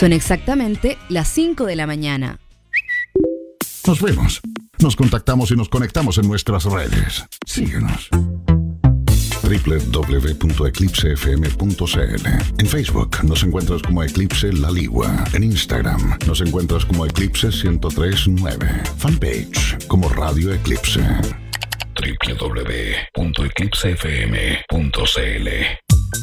Son exactamente las 5 de la mañana. Nos vemos, nos contactamos y nos conectamos en nuestras redes. Síguenos. www.eclipsefm.cl. En Facebook nos encuentras como Eclipse La Ligua. En Instagram nos encuentras como Eclipse 1039. Fanpage como Radio Eclipse. www.eclipsefm.cl